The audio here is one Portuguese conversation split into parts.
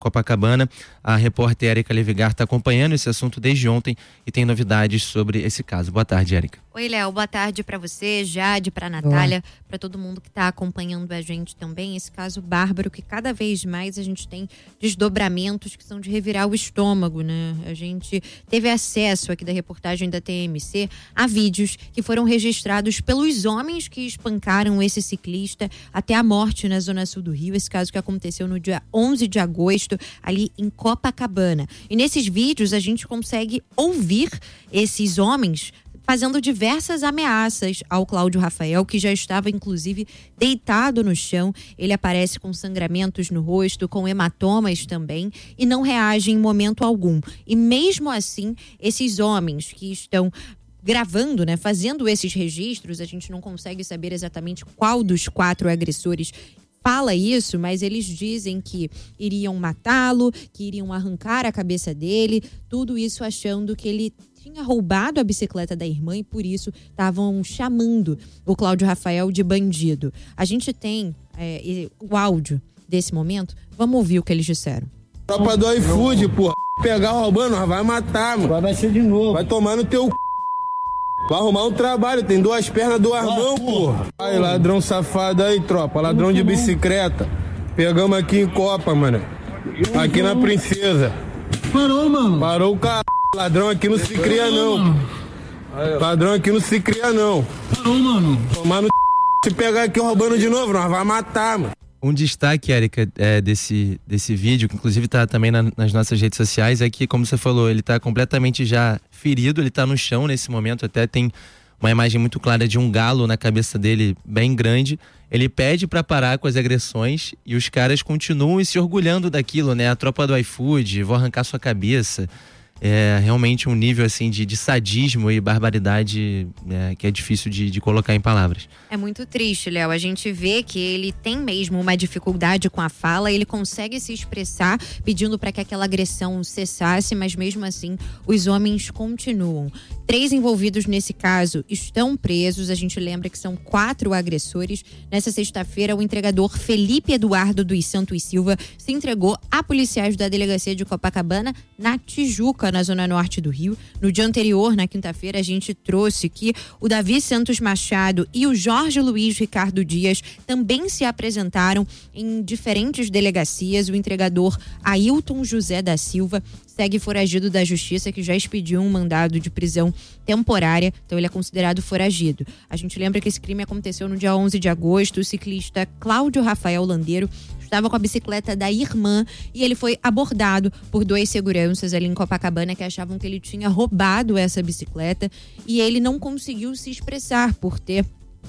Copacabana. A repórter Érica Levigar está acompanhando esse assunto desde ontem e tem novidades sobre esse caso. Boa tarde, Érica. Oi, Léo. Boa tarde para você, Jade, para Natália, para todo mundo que está acompanhando a gente também. Esse caso bárbaro que cada vez mais a gente tem desdobramentos que são de revirar o estômago, né? A gente teve acesso aqui da reportagem da TMC a vídeos que foram registrados pelos homens que espancaram esse ciclista até a morte na zona sul do Rio. Esse caso que aconteceu no dia 11 de agosto, ali em Copacabana. E nesses vídeos a gente consegue ouvir esses homens fazendo diversas ameaças ao Cláudio Rafael, que já estava inclusive deitado no chão. Ele aparece com sangramentos no rosto, com hematomas também, e não reage em momento algum. E mesmo assim, esses homens que estão gravando, né, fazendo esses registros, a gente não consegue saber exatamente qual dos 4 agressores fala isso, mas eles dizem que iriam matá-lo, que iriam arrancar a cabeça dele, tudo isso achando que ele tinha roubado a bicicleta da irmã e por isso estavam chamando o Cláudio Rafael de bandido. A gente tem o áudio desse momento, vamos ouvir o que eles disseram. Tropa do iFood, porra, pegar roubando, nós vai matar, mano. Vai ser de novo. Vai tomar no teu vai arrumar um trabalho, tem 2 pernas, 2 mãos, porra. Aí, ladrão safado aí, tropa, ladrão de bicicleta. Pegamos aqui em Copa, mano. Aqui na Princesa. Parou, mano. Parou o caralho. Ladrão aqui não se cria, não. Ladrão aqui não se cria, não. Parou, mano. Tomar no se pegar aqui roubando de novo, nós vai matar, mano. Um destaque, Érica, desse vídeo, que inclusive está também nas nossas redes sociais, é que, como você falou, ele está completamente já ferido, ele está no chão nesse momento, até tem uma imagem muito clara de um galo na cabeça dele, bem grande. Ele pede para parar com as agressões e os caras continuam se orgulhando daquilo, né? A tropa do iFood, vou arrancar sua cabeça. É realmente um nível assim de sadismo e barbaridade que é difícil de colocar em palavras. É muito triste, Léo. A gente vê que ele tem mesmo uma dificuldade com a fala, ele consegue se expressar pedindo para que aquela agressão cessasse, mas mesmo assim os homens continuam. 3 envolvidos nesse caso estão presos. A gente lembra que são 4 agressores. Nessa sexta-feira, o entregador Felipe Eduardo dos Santos Silva se entregou a policiais da delegacia de Copacabana, na Tijuca, na zona norte do Rio. No dia anterior, na quinta-feira, a gente trouxe que o Davi Santos Machado e o Jorge Luiz Ricardo Dias também se apresentaram em diferentes delegacias. O entregador Ailton José da Silva segue foragido da justiça, que já expediu um mandado de prisão temporária, então ele é considerado foragido. A gente lembra que esse crime aconteceu no dia 11 de agosto. O ciclista Cláudio Rafael Landeiro estava com a bicicleta da irmã e ele foi abordado por 2 seguranças ali em Copacabana que achavam que ele tinha roubado essa bicicleta, e ele não conseguiu se expressar por ter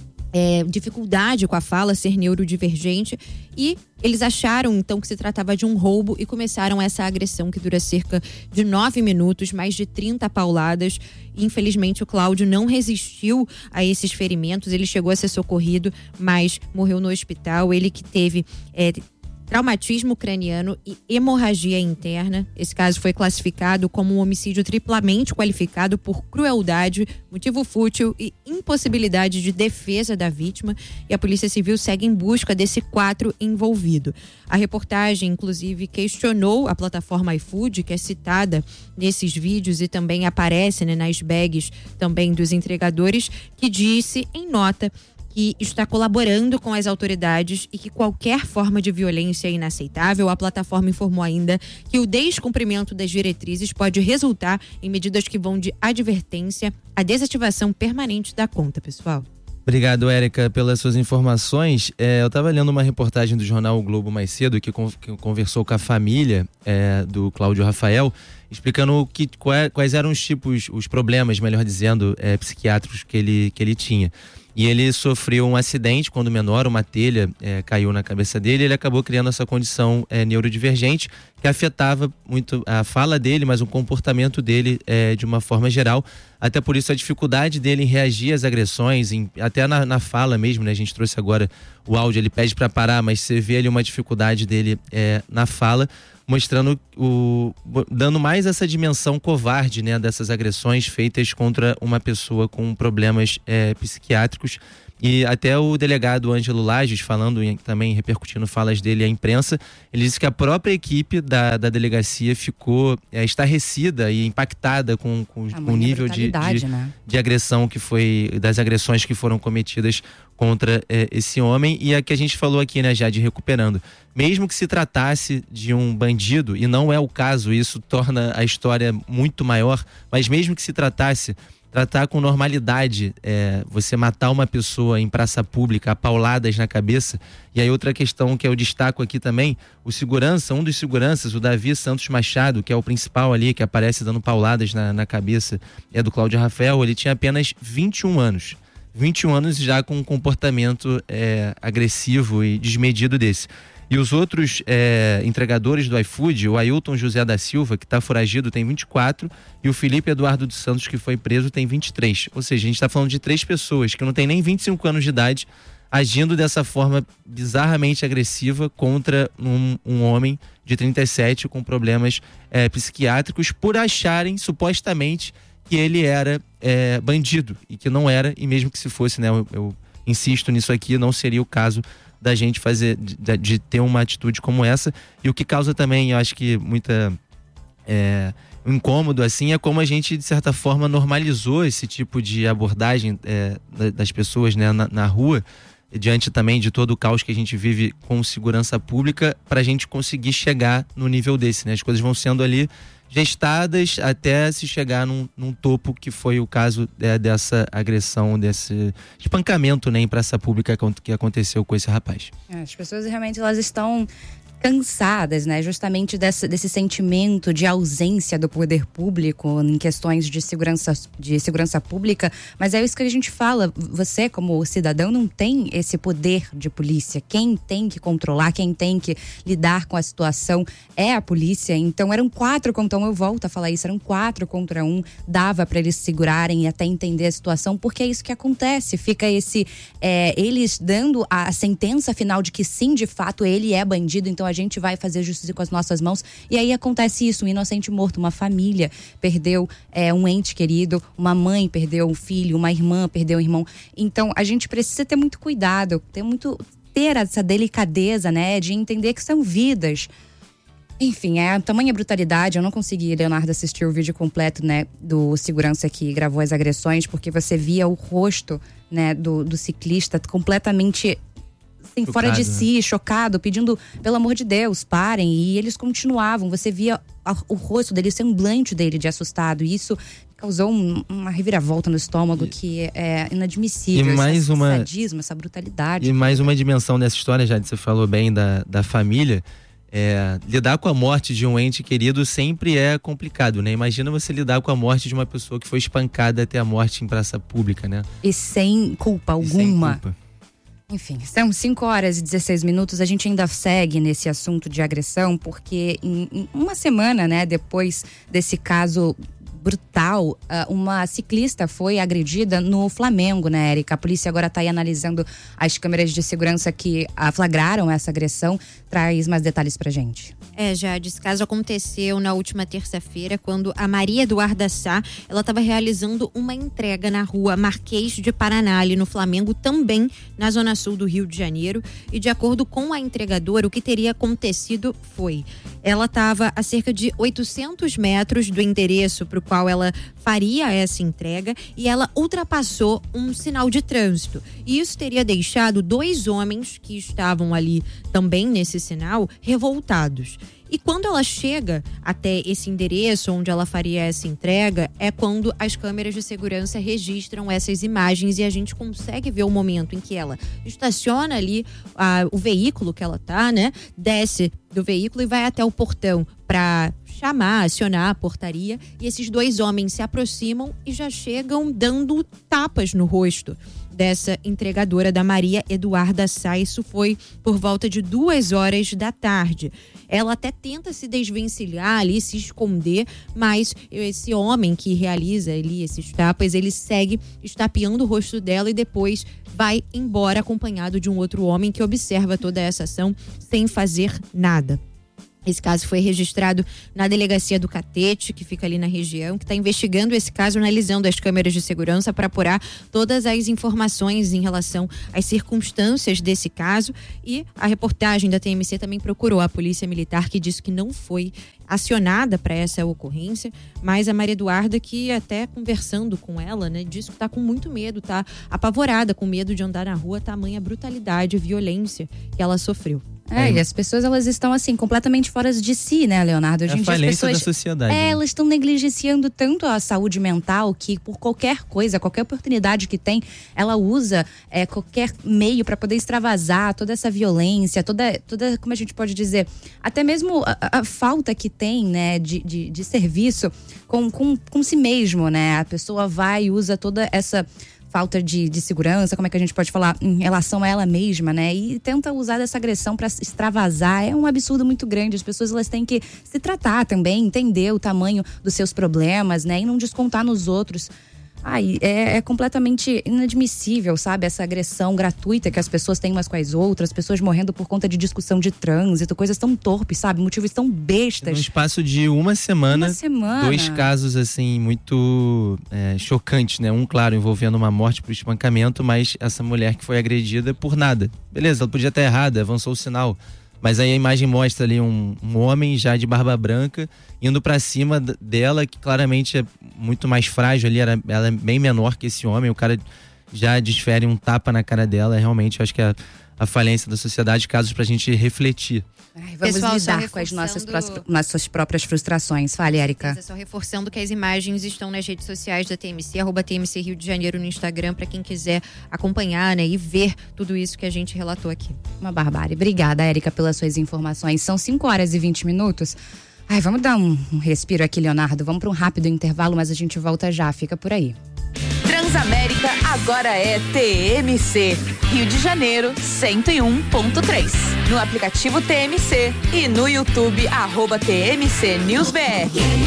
dificuldade com a fala, ser neurodivergente, e eles acharam então que se tratava de um roubo e começaram essa agressão que dura cerca de 9 minutos, mais de 30 pauladas. Infelizmente o Cláudio não resistiu a esses ferimentos, ele chegou a ser socorrido, mas morreu no hospital. Ele que teve traumatismo craniano e hemorragia interna. Esse caso foi classificado como um homicídio triplamente qualificado por crueldade, motivo fútil e impossibilidade de defesa da vítima, e a Polícia Civil segue em busca desse 4 envolvido. A reportagem, inclusive, questionou a plataforma iFood, que é citada nesses vídeos e também aparece, né, nas bags também dos entregadores, que disse em nota que está colaborando com as autoridades e que qualquer forma de violência é inaceitável. A plataforma informou ainda que o descumprimento das diretrizes pode resultar em medidas que vão de advertência à desativação permanente da conta, pessoal. Obrigado, Érica, pelas suas informações. Eu estava lendo uma reportagem do jornal O Globo mais cedo, que conversou com a família do Cláudio Rafael, explicando quais eram os problemas, melhor dizendo, psiquiátricos que ele tinha. E ele sofreu um acidente quando menor, uma telha caiu na cabeça dele, e ele acabou criando essa condição neurodivergente que afetava muito a fala dele, mas o comportamento dele de uma forma geral. Até por isso a dificuldade dele em reagir às agressões, até na fala mesmo, né? A gente trouxe agora o áudio, ele pede para parar, mas você vê ali uma dificuldade dele na fala, mostrando dando mais essa dimensão covarde, né, dessas agressões feitas contra uma pessoa com problemas psiquiátricos. E até o delegado Ângelo Lages, falando também, repercutindo falas dele à imprensa, ele disse que a própria equipe da delegacia ficou estarrecida e impactada com o nível de agressão que foi, das agressões que foram cometidas contra esse homem. E a que a gente falou aqui, né, já de recuperando. Mesmo que se tratasse de um bandido, e não é o caso, isso torna a história muito maior, mas mesmo que se tratasse, tratar com normalidade, você matar uma pessoa em praça pública, a pauladas na cabeça. E aí outra questão que eu destaco aqui também, um dos seguranças, o Davi Santos Machado, que é o principal ali, que aparece dando pauladas na cabeça, do Cláudio Rafael, ele tinha apenas 21 anos. 21 anos já com um comportamento agressivo e desmedido desse. E os outros entregadores do iFood, o Ailton José da Silva, que está foragido, tem 24, e o Felipe Eduardo dos Santos, que foi preso, tem 23. Ou seja, a gente está falando de 3 pessoas que não tem nem 25 anos de idade, agindo dessa forma bizarramente agressiva contra um homem de 37 com problemas psiquiátricos, por acharem, supostamente, que ele era bandido, e que não era, e mesmo que se fosse, né, eu insisto nisso aqui, não seria o caso da gente de ter uma atitude como essa. E o que causa também, eu acho que um incômodo assim, é como a gente, de certa forma, normalizou esse tipo de abordagem das pessoas, né, na rua, diante também de todo o caos que a gente vive com segurança pública, para a gente conseguir chegar no nível desse, né? As coisas vão sendo ali gestadas até se chegar num topo, que foi o caso dessa agressão, desse espancamento, né, em praça pública que aconteceu com esse rapaz. As pessoas realmente elas estão cansadas, né, justamente desse sentimento de ausência do poder público em questões de segurança pública, mas é isso que a gente fala, você como cidadão não tem esse poder de polícia, quem tem que controlar, quem tem que lidar com a situação é a polícia. Então eram 4 contra 1, eu volto a falar isso, eram 4 contra 1, dava para eles segurarem e até entender a situação, porque é isso que acontece, fica eles dando a sentença final de que sim, de fato ele é bandido, então a gente vai fazer justiça com as nossas mãos, e aí acontece isso, um inocente morto, uma família perdeu um ente querido, uma mãe perdeu um filho, uma irmã perdeu um irmão. Então a gente precisa ter muito cuidado, ter essa delicadeza, né, de entender que são vidas. Enfim, a tamanha brutalidade. Eu não consegui, Leonardo, assistir o vídeo completo, né, do segurança que gravou as agressões, porque você via o rosto, né, do ciclista completamente assim, fora de si, chocado, pedindo, pelo amor de Deus, parem. E eles continuavam, você via o rosto dele, o semblante dele de assustado. E isso causou uma reviravolta no estômago que é inadmissível. E mais esse sadismo, essa brutalidade. E mais uma dimensão dessa história, Jade, você falou bem da família. Lidar com a morte de um ente querido sempre é complicado, né? Imagina você lidar com a morte de uma pessoa que foi espancada até a morte em praça pública, né? E sem culpa alguma. Enfim, são 5h16, a gente ainda segue nesse assunto de agressão, porque em uma semana, né, depois desse caso brutal, uma ciclista foi agredida no Flamengo, né, Érica? A polícia agora está aí analisando as câmeras de segurança que flagraram essa agressão. Traz mais detalhes pra gente. Jade, esse caso aconteceu na última terça-feira, quando a Maria Eduarda Sá, ela estava realizando uma entrega na rua Marquês de Paraná, ali no Flamengo, também na zona sul do Rio de Janeiro. E de acordo com a entregadora, o que teria acontecido foi: ela estava a cerca de 800 metros do endereço para o qual ela faria essa entrega, e ela ultrapassou um sinal de trânsito. E isso teria deixado 2 homens que estavam ali também nesse sinal revoltados. E quando ela chega até esse endereço onde ela faria essa entrega, é quando as câmeras de segurança registram essas imagens e a gente consegue ver o momento em que ela estaciona ali o veículo que ela tá, né? Desce do veículo e vai até o portão para acionar a portaria, e esses 2 homens se aproximam e já chegam dando tapas no rosto dessa entregadora, da Maria Eduarda Sá. Isso foi por volta de 2h da tarde. Ela até tenta se desvencilhar ali, se esconder, mas esse homem que realiza ali esses tapas, ele segue estapeando o rosto dela e depois vai embora acompanhado de um outro homem que observa toda essa ação sem fazer nada. Esse caso foi registrado na delegacia do Catete, que fica ali na região, que está investigando esse caso, analisando as câmeras de segurança para apurar todas as informações em relação às circunstâncias desse caso. E a reportagem da TMC também procurou a Polícia Militar, que disse que não foi acionada para essa ocorrência, mas a Maria Eduarda, que até conversando com ela, né, disse que está com muito medo, tá apavorada, com medo de andar na rua, tamanha brutalidade e violência que ela sofreu. E as pessoas, elas estão assim, completamente fora de si, né, Leonardo? Hoje em dia as pessoas, da sociedade. Elas estão negligenciando tanto a saúde mental que por qualquer coisa, qualquer oportunidade que tem, ela usa qualquer meio para poder extravasar toda essa violência, toda, como a gente pode dizer, até mesmo a falta que tem, né, de serviço com si mesmo, né? A pessoa vai e usa toda essa falta de segurança, como é que a gente pode falar, em relação a ela mesma, né? E tenta usar dessa agressão para extravasar. É um absurdo muito grande. As pessoas, elas têm que se tratar também, entender o tamanho dos seus problemas, né? E não descontar nos outros. É completamente inadmissível, sabe? Essa agressão gratuita que as pessoas têm umas com as outras, pessoas morrendo por conta de discussão de trânsito, coisas tão torpes, sabe? Motivos tão bestas. No espaço de uma semana. 2 casos, assim, muito chocantes, né? Um, claro, envolvendo uma morte por espancamento, mas essa mulher que foi agredida por nada. Beleza, ela podia estar errada, avançou o sinal. Mas aí a imagem mostra ali um homem já de barba branca indo pra cima dela, que claramente é muito mais frágil ali, ela é bem menor que esse homem, o cara já desfere um tapa na cara dela. Realmente, eu acho que é a falência da sociedade, casos pra gente refletir. Vamos lidar com as nossas próprias frustrações. Fale, Érica. Só reforçando que as imagens estão nas redes sociais da TMC, @TMC Rio de Janeiro no Instagram, para quem quiser acompanhar, né, e ver tudo isso que a gente relatou aqui. Uma barbárie. Obrigada, Érica, pelas suas informações. São 5h20. Vamos dar um respiro aqui, Leonardo. Vamos para um rápido intervalo, mas a gente volta já. Fica por aí. Transamérica agora é TMC, Rio de Janeiro 101.3. No aplicativo TMC e no YouTube @TMC NewsBR.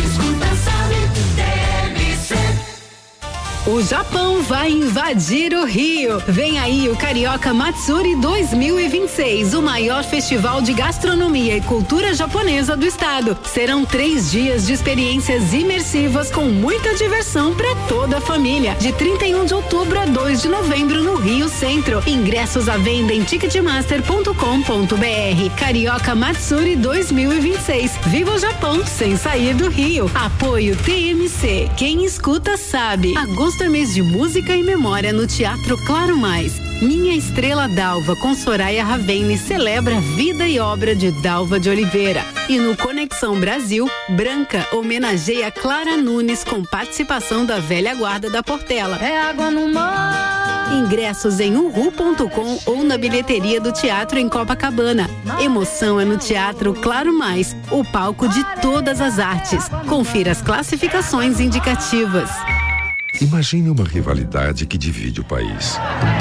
O Japão vai invadir o Rio. Vem aí o Carioca Matsuri 2026, o maior festival de gastronomia e cultura japonesa do estado. Serão 3 dias de experiências imersivas com muita diversão para toda a família. De 31 de outubro a 2 de novembro no Rio Centro. Ingressos à venda em ticketmaster.com.br. Carioca Matsuri 2026. Viva o Japão sem sair do Rio. Apoio TMC. Quem escuta sabe. Agosto é mês de música e memória no Teatro Claro Mais. Minha Estrela Dalva com Soraya Ravenne celebra a vida e obra de Dalva de Oliveira. E no Conexão Brasil, Branca homenageia Clara Nunes com participação da velha guarda da Portela. É água no mar. Ingressos em uhu.com ou na bilheteria do teatro em Copacabana. Emoção é no Teatro Claro Mais, o palco de todas as artes. Confira as classificações indicativas. Imagine uma rivalidade que divide o país.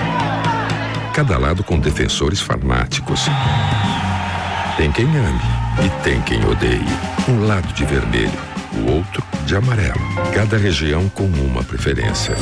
Cada lado com defensores fanáticos. Tem quem ame e tem quem odeie. Um lado de vermelho, o outro de amarelo. Cada região com uma preferência.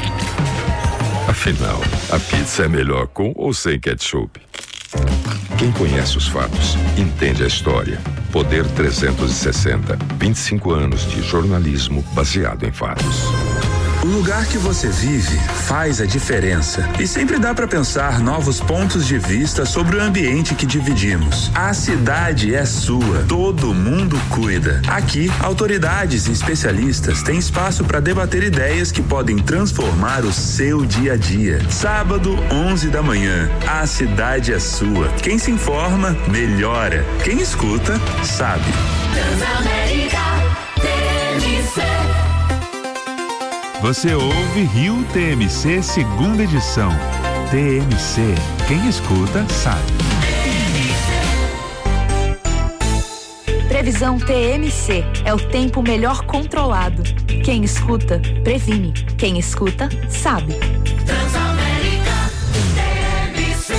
Afinal, a pizza é melhor com ou sem ketchup? Quem conhece os fatos, entende a história. Poder 360. 25 anos de jornalismo baseado em fatos. O lugar que você vive faz a diferença e sempre dá para pensar novos pontos de vista sobre o ambiente que dividimos. A cidade é sua, todo mundo cuida. Aqui, autoridades e especialistas têm espaço para debater ideias que podem transformar o seu dia a dia. Sábado, 11 da manhã, a cidade é sua. Quem se informa, melhora. Quem escuta, sabe. Transamérica TMC. Você ouve Rio TMC, segunda edição. TMC, quem escuta sabe. Previsão TMC é o tempo melhor controlado. Quem escuta, previne. Quem escuta, sabe. Transamérica TMC.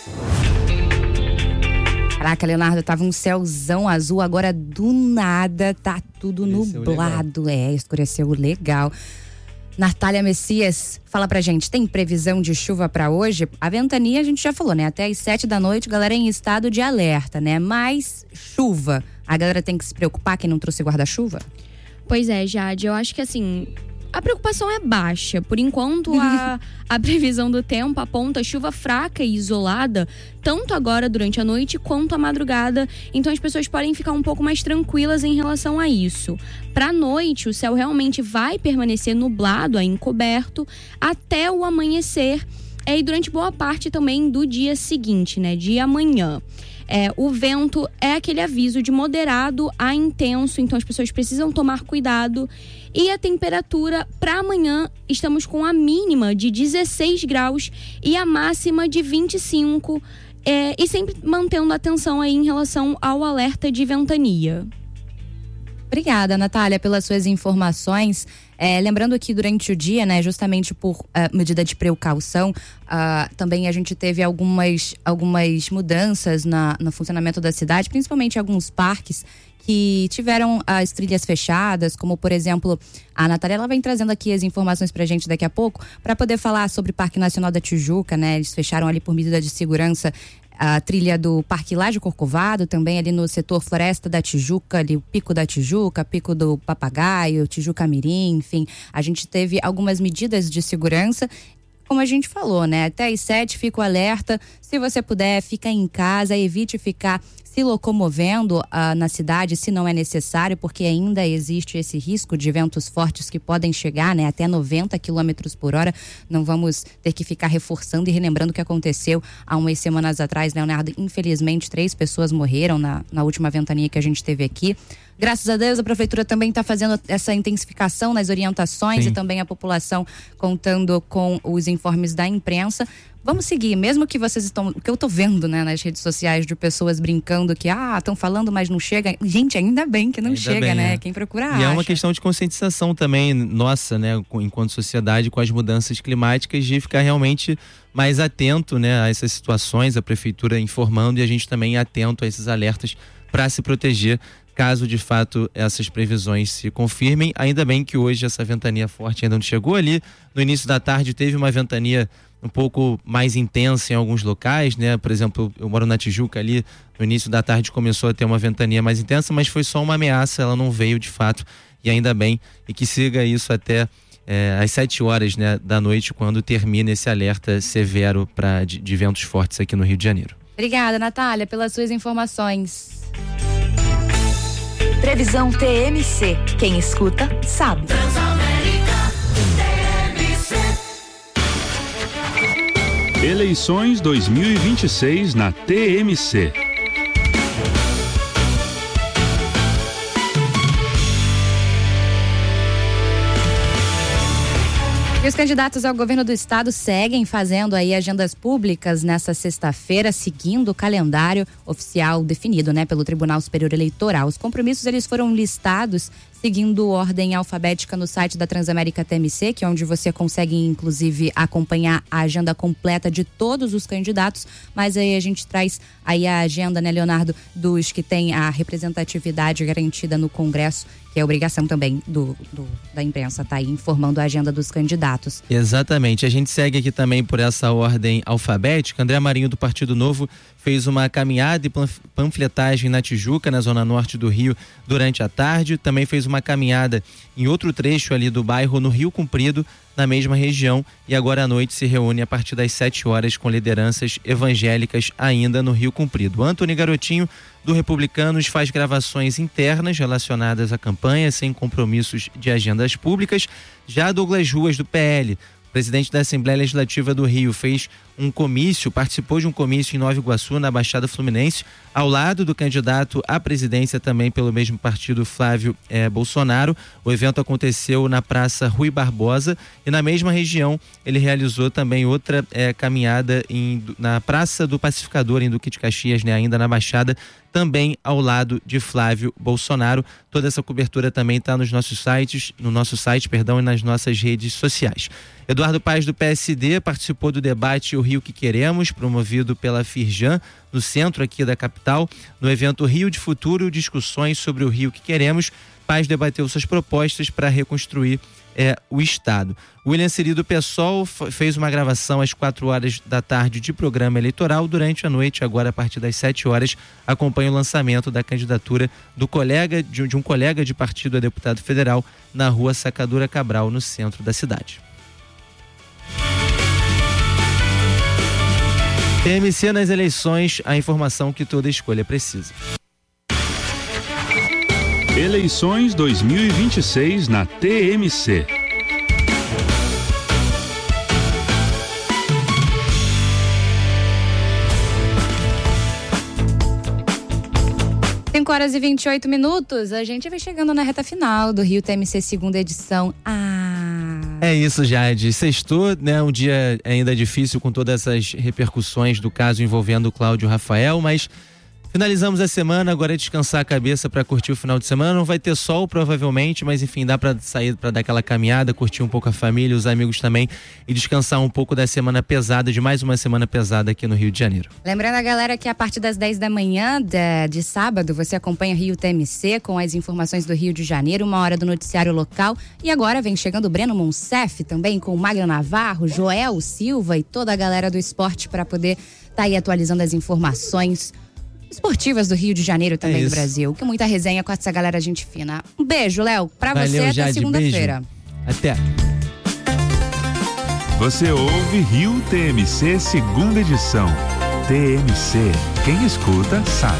Caraca, Leonardo, tava um céuzão azul, agora do nada tá tudo Escureceu nublado. Escureceu legal. Natália Messias, fala pra gente, tem previsão de chuva pra hoje? A ventania a gente já falou, né? Até às 7 da noite, galera em estado de alerta, né? Mas chuva, a galera tem que se preocupar, quem não trouxe guarda-chuva? Pois é, Jade, eu acho que assim, a preocupação é baixa. Por enquanto, a previsão do tempo aponta chuva fraca e isolada, tanto agora durante a noite quanto a madrugada. Então as pessoas podem ficar um pouco mais tranquilas em relação a isso. Para a noite, o céu realmente vai permanecer nublado, encoberto, até o amanhecer. E durante boa parte também do dia seguinte, né? De amanhã. O vento é aquele aviso de moderado a intenso, então as pessoas precisam tomar cuidado. E a temperatura para amanhã, estamos com a mínima de 16 graus e a máxima de 25, e sempre mantendo atenção aí em relação ao alerta de ventania. Obrigada, Natália, pelas suas informações. Lembrando que durante o dia, né, justamente por medida de precaução, também a gente teve algumas mudanças no funcionamento da cidade, principalmente alguns parques que tiveram as trilhas fechadas, como por exemplo, a Natália, ela vem trazendo aqui as informações pra gente daqui a pouco, para poder falar sobre o Parque Nacional da Tijuca, né? Eles fecharam ali por medida de segurança a trilha do Parque Laje Corcovado, também ali no setor Floresta da Tijuca, ali o Pico da Tijuca, Pico do Papagaio, Tijuca Mirim, enfim, a gente teve algumas medidas de segurança. Como a gente falou, né? Até às 7 fica o alerta. Se você puder, fica em casa, evite ficar se locomovendo na cidade se não é necessário, porque ainda existe esse risco de ventos fortes que podem chegar, né, até 90 km por hora. Não vamos ter que ficar reforçando e relembrando o que aconteceu há umas semanas atrás, Leonardo. Infelizmente, 3 pessoas morreram na última ventania que a gente teve aqui. Graças a Deus, a prefeitura também está fazendo essa intensificação nas orientações. Sim. E também a população contando com os informes da imprensa. Vamos seguir, mesmo que vocês estão... O que eu tô vendo, né, nas redes sociais de pessoas brincando que, estão falando, mas não chega. Gente, ainda bem que não ainda chega, bem, né? Quem procura acha. E é uma questão de conscientização também, nossa, né, enquanto sociedade, com as mudanças climáticas, de ficar realmente mais atento, né, a essas situações, a prefeitura informando e a gente também atento a esses alertas para se proteger, caso de fato essas previsões se confirmem. Ainda bem que hoje essa ventania forte ainda não chegou. Ali no início da tarde teve uma ventania um pouco mais intensa em alguns locais, né? Por exemplo, eu moro na Tijuca, ali no início da tarde começou a ter uma ventania mais intensa, mas foi só uma ameaça, ela não veio de fato, e ainda bem, e que siga isso até às 7 horas, né, da noite, quando termina esse alerta severo de ventos fortes aqui no Rio de Janeiro. Obrigada, Natália, pelas suas informações. Previsão TMC. Quem escuta, sabe. Eleições 2026 na TMC. E os candidatos ao governo do estado seguem fazendo aí agendas públicas nessa sexta-feira, seguindo o calendário oficial definido, né, pelo Tribunal Superior Eleitoral. Os compromissos, eles foram listados seguindo ordem alfabética no site da Transamérica TMC, que é onde você consegue, inclusive, acompanhar a agenda completa de todos os candidatos. Mas aí a gente traz aí a agenda, né, Leonardo, dos que tem a representatividade garantida no Congresso, que é obrigação também da imprensa, tá aí informando a agenda dos candidatos. Exatamente. A gente segue aqui também por essa ordem alfabética. André Marinho, do Partido Novo, fez uma caminhada e panfletagem na Tijuca, na zona norte do Rio, durante a tarde. Também fez uma caminhada em outro trecho ali do bairro, no Rio Comprido, na mesma região, e agora à noite se reúne a partir das 7 horas com lideranças evangélicas ainda no Rio Comprido. Antony Garotinho, do Republicanos, faz gravações internas relacionadas à campanha, sem compromissos de agendas públicas. Já Douglas Ruas, do PL, presidente da Assembleia Legislativa do Rio, fez um comício, participou de um comício em Nova Iguaçu, na Baixada Fluminense, ao lado do candidato à presidência também pelo mesmo partido, Flávio Bolsonaro. O evento aconteceu na Praça Rui Barbosa, e na mesma região ele realizou também outra caminhada na Praça do Pacificador, em Duque de Caxias, né, ainda na Baixada, também ao lado de Flávio Bolsonaro. Toda essa cobertura também está no nosso site, e nas nossas redes sociais. Eduardo Paes, do PSD, participou do debate O Rio que Queremos, promovido pela Firjan, no centro aqui da capital. No evento Rio de Futuro, discussões sobre o Rio que Queremos, Paes debateu suas propostas para reconstruir o Estado. O William Siri do PSOL fez uma gravação às 4h da tarde de programa eleitoral. Durante a noite, agora a partir das 7h, acompanha o lançamento da candidatura do de um colega de partido a deputado federal na rua Sacadura Cabral, no centro da cidade. TMC nas eleições, a informação que toda escolha precisa. Eleições 2026 na TMC. Horas e 28 minutos, a gente vai chegando na reta final do Rio TMC segunda edição. É isso, Jade. Sextou, né? Um dia ainda difícil com todas essas repercussões do caso envolvendo o Cláudio Rafael, mas finalizamos a semana, agora é descansar a cabeça para curtir o final de semana. Não vai ter sol provavelmente, mas enfim, dá para sair para dar aquela caminhada, curtir um pouco a família, os amigos também e descansar um pouco da semana pesada, de mais uma semana pesada aqui no Rio de Janeiro. Lembrando a galera que a partir das 10 da manhã de sábado você acompanha Rio TMC com as informações do Rio de Janeiro, 1h do noticiário local, e agora vem chegando o Breno Monsef também com o Magno Navarro, Joel Silva e toda a galera do esporte para poder estar aí atualizando as informações esportivas do Rio de Janeiro também do Brasil. Que muita resenha com essa galera gente fina. Um beijo, Léo, pra você até segunda-feira. Até. Você ouve Rio TMC segunda edição. TMC, quem escuta sabe.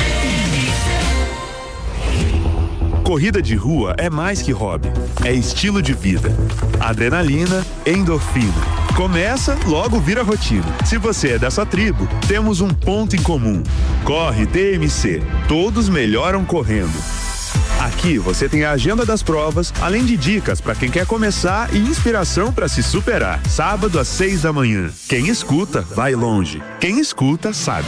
Corrida de rua é mais que hobby, é estilo de vida. Adrenalina, endorfina. Começa, logo vira rotina. Se você é dessa tribo, temos um ponto em comum. Corre TMC, todos melhoram correndo. Aqui você tem a agenda das provas, além de dicas para quem quer começar e inspiração para se superar. Sábado às 6 da manhã. Quem escuta, vai longe. Quem escuta, sabe.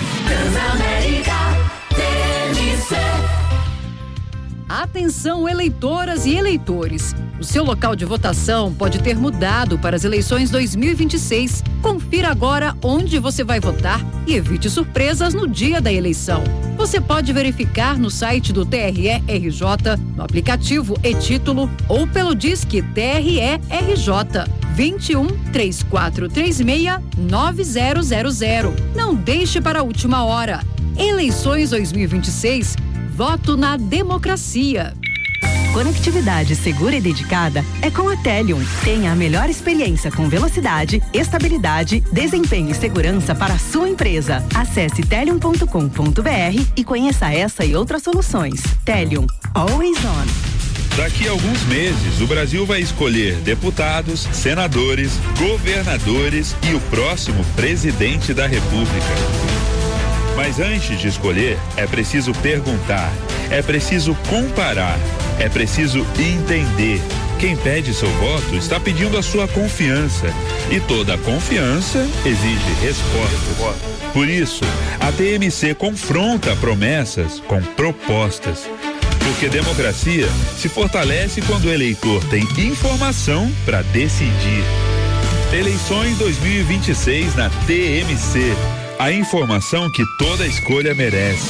Atenção, eleitoras e eleitores. O seu local de votação pode ter mudado para as eleições 2026. Confira agora onde você vai votar e evite surpresas no dia da eleição. Você pode verificar no site do TRE-RJ, no aplicativo e-Título ou pelo Disque TRE-RJ 21 3436 9000. Não deixe para a última hora. Eleições 2026. Voto na democracia. Conectividade segura e dedicada é com a Telium. Tenha a melhor experiência com velocidade, estabilidade, desempenho e segurança para a sua empresa. Acesse telium.com.br e conheça essa e outras soluções. Telium, always on. Daqui a alguns meses, o Brasil vai escolher deputados, senadores, governadores e o próximo presidente da República. Mas antes de escolher, é preciso perguntar, é preciso comparar, é preciso entender. Quem pede seu voto está pedindo a sua confiança. E toda confiança exige respostas. Por isso, a TMC confronta promessas com propostas. Porque democracia se fortalece quando o eleitor tem informação para decidir. Eleições 2026 na TMC. A informação que toda escolha merece.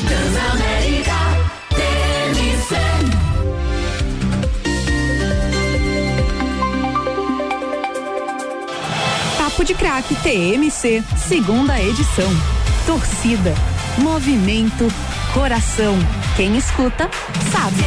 Papo de Craque TMC, segunda edição. Torcida, movimento, coração. Quem escuta, sabe.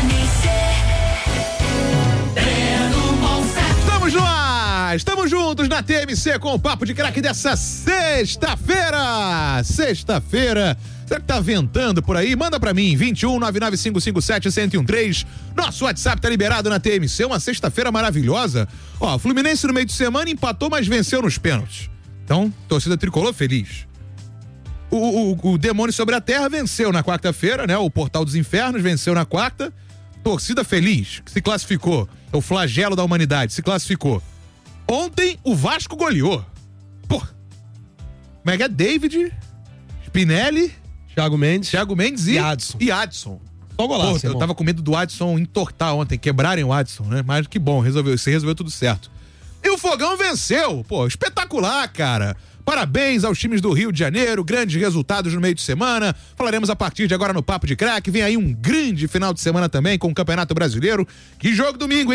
Estamos no ar! Estamos juntos na TMC com o Papo de Craque dessa sexta-feira! Sexta-feira! Será que tá ventando por aí? Manda pra mim, 21 99557-1013. Nosso WhatsApp tá liberado na TMC, uma sexta-feira maravilhosa. Ó, Fluminense no meio de semana empatou, mas venceu nos pênaltis. Então, torcida tricolor feliz. O Demônio sobre a Terra venceu na quarta-feira, né? O Portal dos Infernos venceu na quarta. Torcida feliz, que se classificou. É o flagelo da humanidade, se classificou. Ontem, o Vasco goleou. Pô, como é que é? David, Spinelli, Thiago Mendes e Adson. Só golaço, Pô, eu tava com medo do Adson entortar ontem, quebrarem o Adson, né? Mas que bom, resolveu tudo certo. E o Fogão venceu, pô, espetacular, cara. Parabéns aos times do Rio de Janeiro, grandes resultados no meio de semana. Falaremos a partir de agora no Papo de Craque. Vem aí um grande final de semana também com o Campeonato Brasileiro. Que jogo domingo, hein?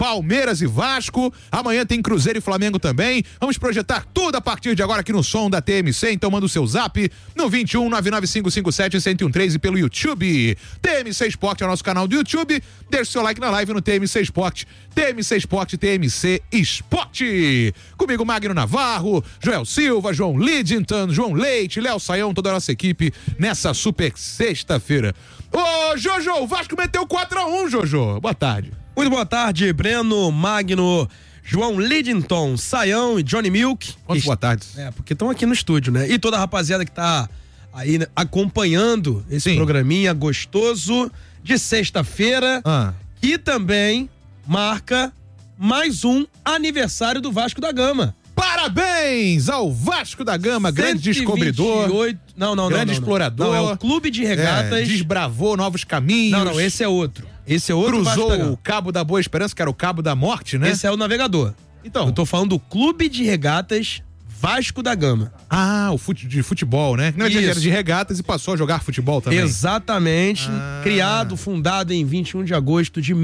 Palmeiras e Vasco. Amanhã tem Cruzeiro e Flamengo também. Vamos projetar tudo a partir de agora aqui no som da TMC. Então manda o seu zap no 21 99557-1013 e pelo YouTube. TMC Esporte é o nosso canal do YouTube. Deixa o seu like na live no TMC Esporte. TMC Esporte, TMC Esporte. Comigo, Magno Navarro, Joel Silva, João Lidington, João Leite, Léo Saião, toda a nossa equipe nessa super sexta-feira. Ô, Jojo, o Vasco meteu 4-1, Jojo. Boa tarde. Muito boa tarde, Breno, Magno, João Lidington, Saião e Johnny Milk. Boa tarde. Porque estão aqui no estúdio, né? E toda a rapaziada que tá aí acompanhando esse programinha gostoso de sexta-feira, que também marca mais um aniversário do Vasco da Gama. Parabéns ao Vasco da Gama, grande descobridor. Grande explorador. Não, é o Clube de Regatas. Desbravou novos caminhos. Não, esse é outro. Esse é outro. Cruzou o Cabo da Boa Esperança, que era o Cabo da Morte, né? Esse é o navegador. Então. Eu tô falando do Clube de Regatas Vasco da Gama. De futebol, né? Não era de regatas e passou a jogar futebol também. Exatamente. Criado, fundado em 21 de agosto de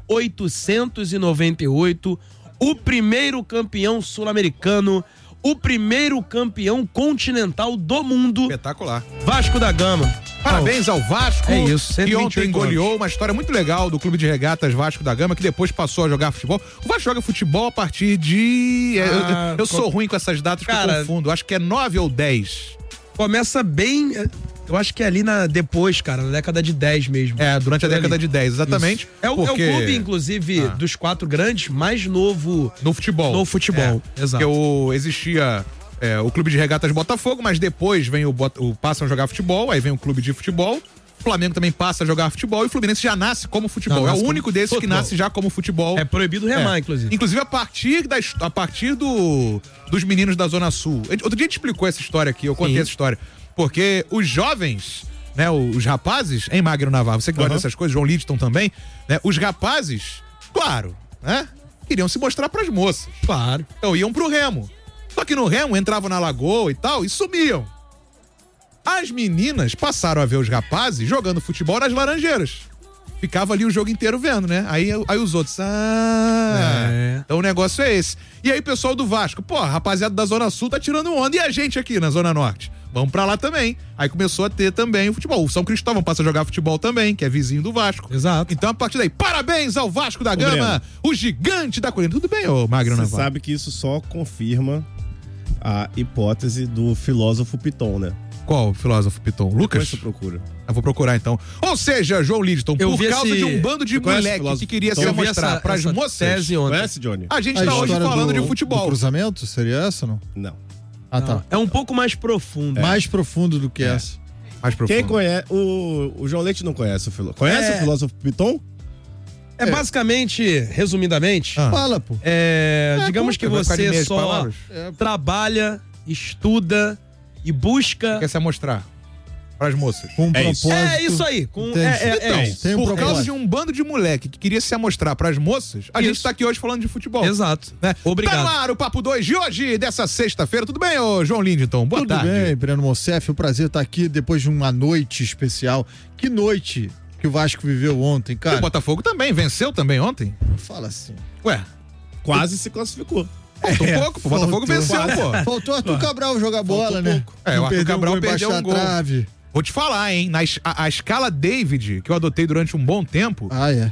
1898. O primeiro campeão sul-americano, o primeiro campeão continental do mundo. Espetacular. Vasco da Gama. Parabéns ao Vasco. É isso, que ontem goleou uma história muito legal do Clube de Regatas Vasco da Gama, que depois passou a jogar futebol. O Vasco joga futebol a partir de... eu sou ruim com essas datas, porque eu confundo. Acho que é 9 ou 10. Começa bem... Eu acho que é ali depois, cara, na década de 10 mesmo. Durante a década de 10, exatamente. É o clube, inclusive, dos 4 grandes, mais novo no futebol. Exato. Porque existia o Clube de Regatas Botafogo, mas depois vem passam a jogar futebol, aí vem o Clube de Futebol. O Flamengo também passa a jogar futebol e o Fluminense já nasce como futebol. É o único desses que nasce já como futebol. É proibido remar, inclusive. Inclusive a partir dos meninos da Zona Sul. Outro dia a gente explicou essa história aqui, eu contei essa história. Porque os jovens, né, os rapazes, em Magno Navarro, você que gosta dessas coisas, João Lidington também, né, os rapazes, claro, né, queriam se mostrar pras moças. Claro. Então iam pro remo. Só que no remo entravam na lagoa e tal e sumiam. As meninas passaram a ver os rapazes jogando futebol nas laranjeiras. Ficava ali o jogo inteiro vendo, né? Aí os outros, então o negócio é esse. E aí o pessoal do Vasco, a rapaziada da Zona Sul tá tirando onda. E a gente aqui na Zona Norte? Vamos pra lá também. Aí começou a ter também o futebol. O São Cristóvão passa a jogar futebol também, que é vizinho do Vasco. Exato. Então a partir daí, parabéns ao Vasco da Gama, o gigante da colina. Tudo bem, ô Magno Navarro? Você sabe que isso só confirma a hipótese do filósofo Piton, né? Qual filósofo Piton? Lucas? Depois você procura. Eu vou procurar então. Ou seja, João Lidington, por causa de um bando de moleque que queria se mostrar pras moças. Conhece, Johnny? A gente tá hoje falando de futebol. Do cruzamento? Seria essa, não? Não. Tá. É um pouco mais profundo. Mais profundo do que essa. Mais profundo. Quem conhece... O João Leite não conhece o filósofo. Conhece o filósofo Piton? Basicamente, resumidamente... Fala, pô. Digamos que você só trabalha, estuda e busca... Quer se amostrar pras moças. Com um propósito. É isso aí. Por causa de um bando de moleque que queria se amostrar pras moças, a gente tá aqui hoje falando de futebol. Exato. Né? Obrigado. Tá no ar o Papo 2 de hoje, dessa sexta-feira. Tudo bem, ô João Lidington? Boa tarde. Tudo bem, Breno Mocef. O prazer estar aqui depois de uma noite especial. Que noite que o Vasco viveu ontem, cara. E o Botafogo também, venceu também ontem. Fala assim. Ué, quase se classificou. Faltou pouco, o Botafogo venceu, pô. Faltou Arthur Cabral jogar bola, né? O Arthur Cabral perdeu um gol. Trave. Vou te falar, hein? A escala David, que eu adotei durante um bom tempo,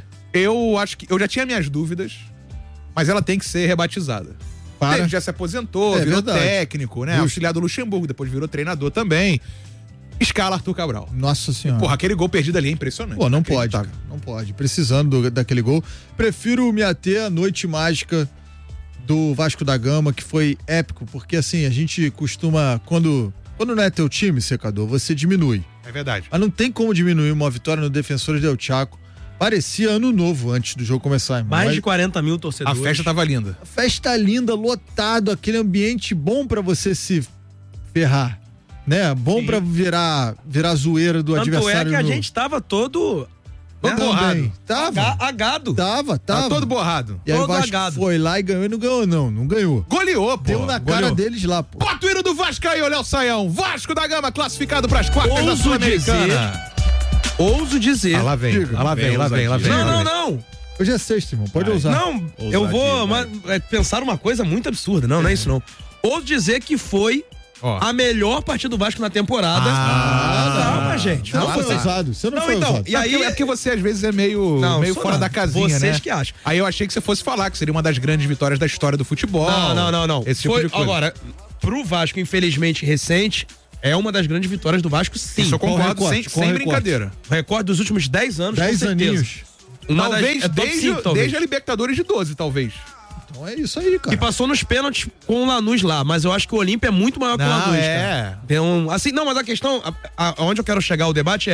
eu acho que eu já tinha minhas dúvidas, mas ela tem que ser rebatizada. David já se aposentou, virou técnico, né? Auxiliar do Luxemburgo, depois virou treinador também. Escala Arthur Cabral. Nossa Senhora. Porra, aquele gol perdido ali é impressionante. Pô, não pode, cara. Não pode. Precisando daquele gol. Prefiro me ater à noite mágica do Vasco da Gama, que foi épico, porque assim, a gente costuma, quando não é teu time, secador, você diminui. É verdade. Mas não tem como diminuir uma vitória no Defensores del Chaco. Parecia ano novo antes do jogo começar, irmão. Mais de 40 mil torcedores. A festa tava linda. A festa linda, lotado, aquele ambiente bom pra você se ferrar, né? Bom pra virar zoeira do adversário. Tanto é que a gente tava todo borrado. Tava. Agado. Tava. Todo borrado. E aí o Vasco foi lá e ganhou e não ganhou, não ganhou. Goleou, pô. Deu na cara deles lá, pô. Bota o hino do Vasco aí, Léo Saião. Vasco da Gama classificado pras quartas da Sul-Americana. Ouso dizer. Lá vem. Não. Hoje é sexta, irmão. Pode usar. Não, eu vou pensar uma coisa muito absurda. Não é isso não. Ou dizer que foi a melhor partida do Vasco na temporada. Calma, gente. Não foi usado. Você não foi usado. E aí é porque você às vezes é meio fora da casinha, né? Vocês que acham. Aí eu achei que você fosse falar que seria uma das grandes vitórias da história do futebol. Não. Esse tipo de coisa. Agora, pro Vasco, infelizmente, recente, é uma das grandes vitórias do Vasco, sim. Isso eu concordo, sem brincadeira. O recorde dos últimos 10 anos, 10 com certeza. aninhos. Talvez desde a Libertadores de 12, talvez. Então é isso aí, cara. Que passou nos pênaltis com o Lanús lá, mas eu acho que o Olímpia é muito maior que o Lanús, cara. Então, assim, mas a questão, aonde eu quero chegar o debate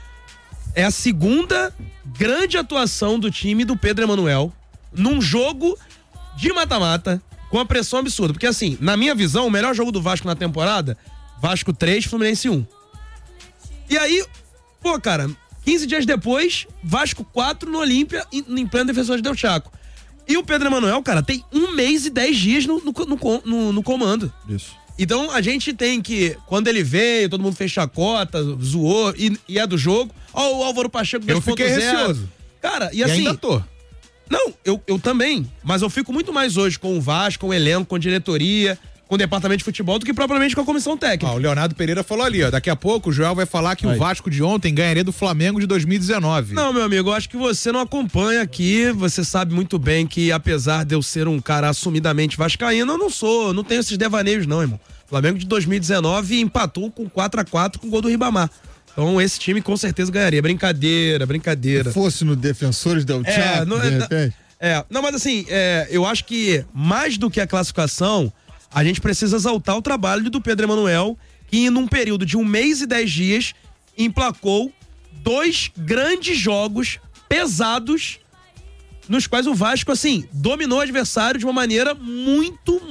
é a segunda grande atuação do time do Pedro Emanuel num jogo de mata-mata com a pressão absurda. Porque assim, na minha visão, o melhor jogo do Vasco na temporada, Vasco 3, Fluminense 1. E aí, cara, 15 dias depois, Vasco 4 no Olímpia, em pleno Defensores del Chaco. E o Pedro Emanuel, cara, tem 1 mês e 10 dias no comando. Isso. Então a gente tem que, quando ele veio, todo mundo fez chacota, zoou, e é do jogo. Ó, o Álvaro Pacheco 2.0. Eu fiquei receoso. Cara, e assim... ainda tô. Não, eu também. Mas eu fico muito mais hoje com o Vasco, com o elenco, com a diretoria, com o departamento de futebol, do que propriamente com a comissão técnica. O Leonardo Pereira falou ali, daqui a pouco o Joel vai falar que o Vasco de ontem ganharia do Flamengo de 2019. Não, meu amigo, eu acho que você não acompanha aqui, você sabe muito bem que apesar de eu ser um cara assumidamente vascaíno, eu não tenho esses devaneios não, irmão. O Flamengo de 2019 empatou com 4-4 com o gol do Ribamar. Então esse time com certeza ganharia. Brincadeira. Se fosse no Defensores del Chaco, de repente. Não, mas assim, eu acho que mais do que a classificação, a gente precisa exaltar o trabalho do Pedro Emanuel, que num período de 1 mês e 10 dias emplacou 2 grandes jogos pesados, nos quais o Vasco, assim, dominou o adversário de uma maneira muito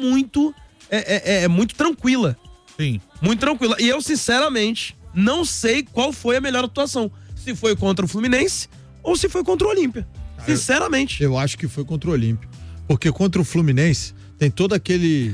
tranquila. Sim. Muito tranquila. E eu, sinceramente, não sei qual foi a melhor atuação. Se foi contra o Fluminense ou se foi contra o Olímpia. Sinceramente. Eu acho que foi contra o Olímpia. Porque contra o Fluminense tem todo aquele